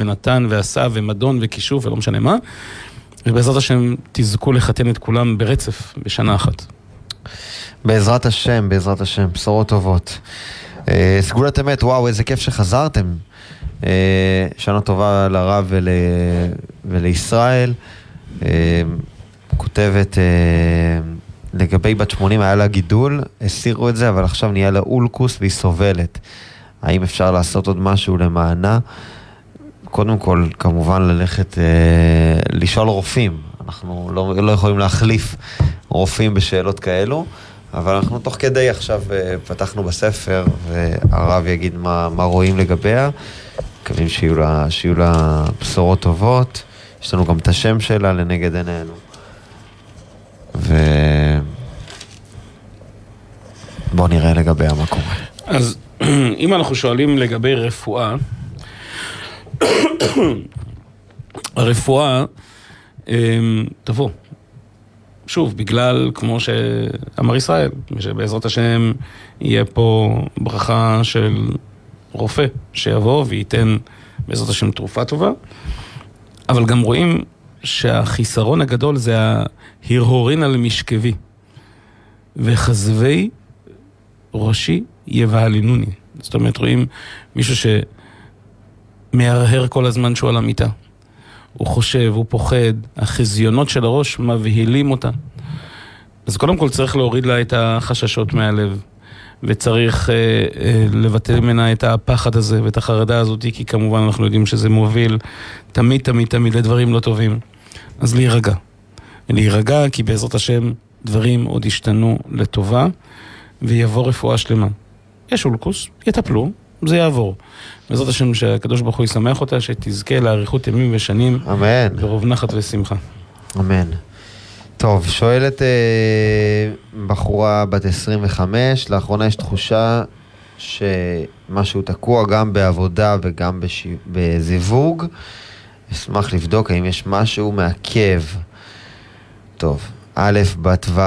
ונתן ועשה ומדון וכישוף ולא משנה מה, ובעזרת השם תזכו לחתן את כולם ברצף בשנה אחת. בעזרת השם, בעזרת השם, בשורות טובות. סגולת אמת, וואו, איזה כיף שחזרתם. שנה טובה לרב ולישראל. כותבת, לגבי בת 80 היה לה גידול, הסירו את זה, אבל עכשיו נהיה לה אולקוס והיא סובלת. האם אפשר לעשות עוד משהו למענה? קודם כל, כמובן ללכת לשאול רופאים. אנחנו לא יכולים להחליף רופאים בשאלות כאלו, אבל אנחנו תוך כדי עכשיו פתחנו בספר, והרב יגיד מה רואים לגביה. מקווים שיהיו לה בשורות טובות. יש לנו גם את השם שלה לנגד עינינו. בואו נראה לגביה מה קורה. אז אם אנחנו שואלים לגבי רפואה, הרפואה תבוא. שוב, בגלל, כמו שאמר ישראל, שבעזרת השם יהיה פה ברכה של רופא שיבוא וייתן בעזרת השם תרופה טובה, אבל גם רואים שהחיסרון הגדול זה ההרהורין על משכבי, וחזבי ראשי יבהלינוני. זאת אומרת, רואים מישהו שמהרהר כל הזמן שהוא על המיטה. הוא חושב, הוא פוחד, החזיונות של הראש מבהילים אותה. אז קודם כל צריך להוריד לה את החששות מהלב, וצריך לבטל ממנה את הפחד הזה ואת החרדה הזאת, כי כמובן אנחנו יודעים שזה מוביל תמיד תמיד תמיד לדברים לא טובים. אז להירגע. להירגע, כי בעזרת השם דברים עוד ישתנו לטובה, ויבוא רפואה שלמה. יש אולקוס, יטפלו, זה יעבור. בעזרת השם שהקדוש ברוך הוא ישמח אותה, שתזכה לאריכות ימים ושנים. אמן. ברוב נחת ושמחה. אמן. טוב, שואלת בחורה בת 25, לאחרונה יש תחושה שמשהו תקוע גם בעבודה וגם בזיווג. אשמח לבדוק האם יש משהו מעכב. טוב, א' בת ו'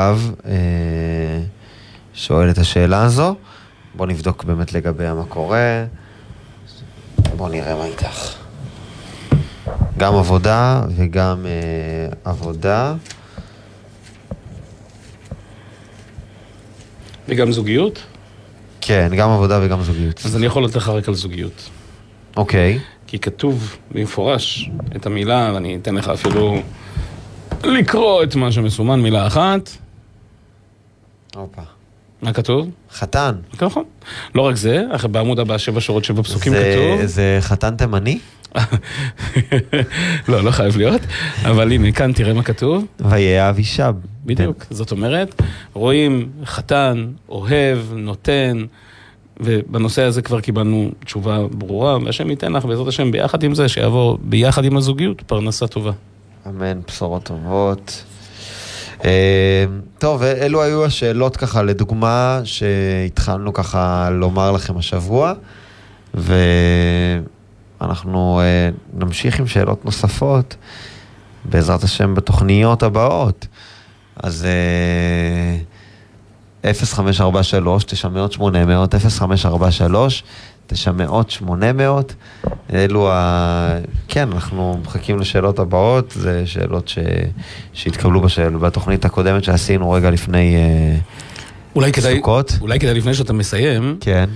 שואל את השאלה הזו. בוא נבדוק באמת לגבי מה קורה. בוא נראה מה איתך. גם עבודה וגם עבודה. וגם זוגיות? כן, גם עבודה וגם זוגיות. אז אני יכול לתת לך רק על זוגיות. אוקיי. כי כתוב במפורש את המילה, ואני אתן לך אפילו לקרוא את מה שמסומן, מילה אחת. אופה. מה כתוב? חתן. נכון. לא רק זה, אחרי בעמוד הבא 7 שורות 7 פסוקים כתוב. זה חתן תימני? לא חייב להיות. אבל הנה, כאן תראה מה כתוב. ויהיה אבישב. בדיוק. זאת אומרת, רואים חתן, אוהב, נותן, ובנושא הזה כבר קיבלנו תשובה ברורה, והשם ייתן לך בעזרת השם ביחד עם זה, שיעבור ביחד עם הזוגיות פרנסה טובה. אמן, בשורות טובות. טוב, אלו היו השאלות ככה לדוגמה שהתחלנו ככה לומר לכם השבוע, ואנחנו נמשיך עם שאלות נוספות בעזרת השם בתוכניות הבאות. אז 0543 900 800 0543 900 800 אלו כן, אנחנו מחכים לשאלות הבאות. זה שאלות שהתקבלו בתוכנית הקודמת שעשינו רגע לפני סוכות. אולי כדאי לפני שאתה מסיים, כן.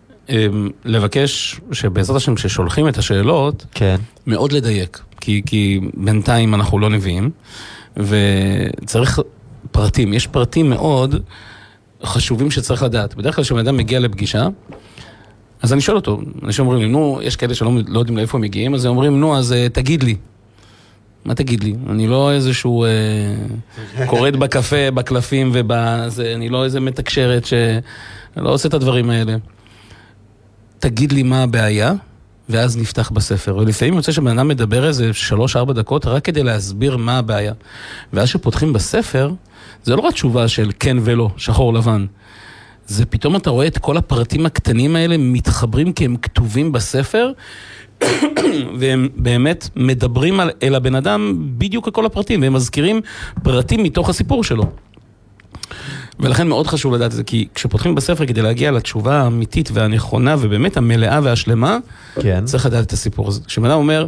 לבקש שבעזרת השם ששולחים את השאלות, כן. מאוד לדייק, כי בינתיים אנחנו לא נביאים, וצריך פרטים, יש פרטים מאוד חשובים שצריך לדעת. בדרך כלל כשבן אדם מגיע לפגישה, אז אני שואל אותו, אנשים אומרים לי, נו, יש כאלה שלא יודעים לאיפה הם מגיעים, אז הם אומרים, נו, אז תגיד לי. מה תגיד לי? אני לא איזשהו קוראת בקפה, בקלפים אני לא איזה מתקשרת שלא עושה את הדברים האלה. תגיד לי מה הבעיה, ואז נפתח בספר. ולפעמים יוצא שבן אדם מדבר איזה 3-4 דקות רק כדי להסביר מה הבעיה. ואז שפותחים בספר, זה לא רק תשובה של כן ולא, שחור לבן. זה פתאום אתה רואה את כל הפרטים הקטנים האלה מתחברים כי הם כתובים בספר, והם באמת מדברים אל הבן אדם בדיוק על כל הפרטים, והם מזכירים פרטים מתוך הסיפור שלו. ולכן מאוד חשוב לדעת את זה, כי כשפותחים בספר כדי להגיע לתשובה האמיתית והנכונה, ובאמת המלאה והשלמה, כן. צריך לדעת את הסיפור הזה. כשבן אדם אומר,